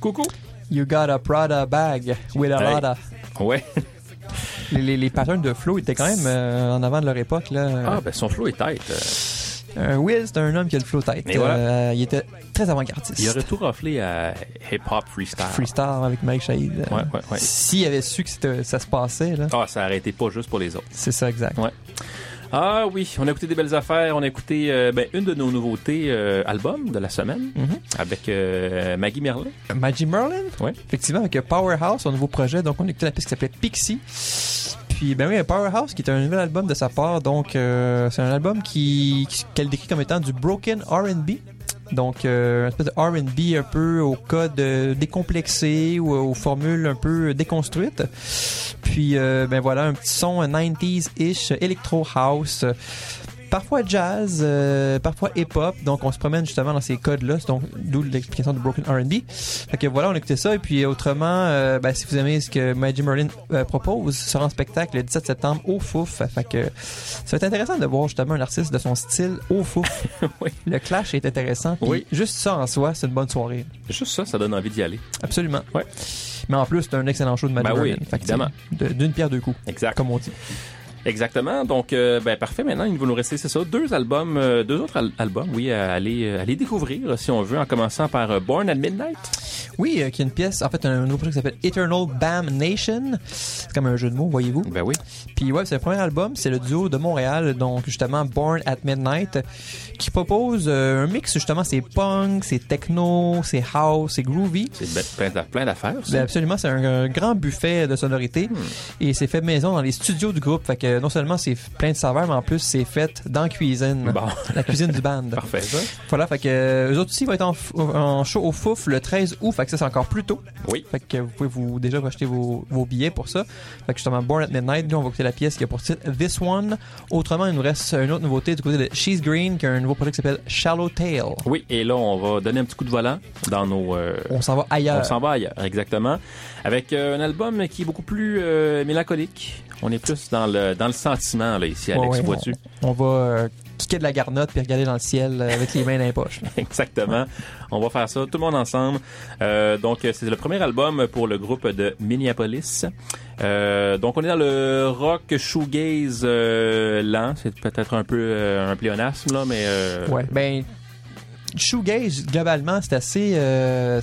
Coucou. You got a Prada bag with a lot of... Ouais. Les patterns de Flo étaient quand même en avant de leur époque, là. Ah, ben son flow est tête. Will, c'est un homme qui a le flow tête. Voilà. Il était très avant-gardiste. Il aurait tout raflé à hip-hop freestyle. Freestyle avec Mike Shahid. Ouais. S'il avait su que ça se passait, là. Ah, ça aurait été pas juste pour les autres. C'est ça, exact. Ouais. Ah oui, on a écouté des belles affaires. On a écouté une de nos nouveautés albums de la semaine avec Maggie Merlin. Maggie Merlin? Oui. Effectivement, avec Powerhouse, son nouveau projet. Donc, on a écouté la piste qui s'appelait Pixie. Puis, ben oui, Powerhouse, qui est un nouvel album de sa part. Donc, c'est un album qu'elle décrit comme étant du broken R&B. Donc, une espèce de R&B un peu au code décomplexé ou aux formules un peu déconstruites. Puis, ben voilà, un petit son 90s-ish, electro house, parfois jazz, parfois hip-hop. Donc, on se promène justement dans ces codes-là. Donc, d'où l'explication de Broken R&B. Fait que voilà, on a écouté ça. Et puis, autrement, ben, si vous aimez ce que Maggie Merlin propose, sera en spectacle le 17 septembre au Fouf. Fait que ça va être intéressant de voir justement un artiste de son style au Fouf. Oui. Le clash est intéressant. Puis Oui. juste ça en soi, c'est une bonne soirée. Juste ça donne envie d'y aller. Absolument. Ouais. Mais en plus, c'est un excellent show de Maggie Ben oui, Merlin. Fait que, évidemment. D'une pierre deux coups. Exact. Comme on dit. Exactement. Donc, ben parfait. Maintenant, il va nous rester, c'est ça, deux autres albums, oui, à aller découvrir, si on veut, en commençant par Born at Midnight. Oui, qui est une pièce, en fait, un nouveau projet qui s'appelle Eternal Bam Nation. C'est comme un jeu de mots, voyez-vous. Ben oui. Puis ouais, c'est le premier album, c'est le duo de Montréal, donc justement Born at Midnight, qui propose un mix, justement, c'est punk, c'est techno, c'est house, c'est groovy. C'est plein d'affaires, ça. Ben absolument, c'est un grand buffet de sonorité et c'est fait maison dans les studios du groupe. Fait que non seulement c'est plein de saveurs, mais en plus c'est fait dans la cuisine. Bon. La cuisine du band. Parfait, ça. Voilà, fait que eux autres aussi vont être en show au Fouf le 13 août, fait que ça c'est encore plus tôt. Oui. Fait que vous pouvez déjà acheter vos billets pour ça. Fait que justement Born at Midnight, nous on va écouter la pièce qui a pour titre This One. Autrement, il nous reste une autre nouveauté du côté de She's Green, qui a un nouveau projet qui s'appelle Shallow Tale. Oui, et là on va donner un petit coup de volant dans nos... On s'en va ailleurs. On s'en va ailleurs, exactement. Avec un album qui est beaucoup plus mélancolique. On est plus dans le sentiment, là, ici, Alex, ouais, vois-tu? On va kicker de la garnotte puis regarder dans le ciel avec les mains dans les poches. Exactement. On va faire ça, tout le monde ensemble. Donc, c'est le premier album pour le groupe de Minneapolis. Donc, on est dans le rock shoegaze lent. C'est peut-être un peu un pléonasme, là, mais... Ouais, ben... Shoegaze, globalement, c'est assez...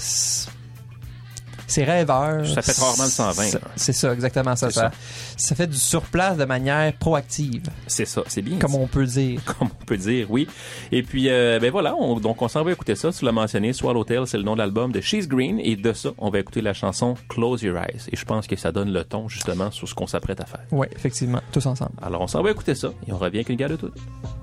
c'est rêveur. Ça fait rarement le 120. C'est ça, exactement ça. Ça fait du surplace de manière proactive. C'est ça, c'est bien. Comme on peut dire. Comme on peut dire, oui. Et puis, ben voilà, donc on s'en va écouter ça. Tu l'as mentionné, Swallow Tale, c'est le nom de l'album de She's Green. Et de ça, on va écouter la chanson Close Your Eyes. Et je pense que ça donne le ton, justement, sur ce qu'on s'apprête à faire. Oui, effectivement, tous ensemble. Alors, on s'en va écouter ça et on revient avec une guerre de toutes.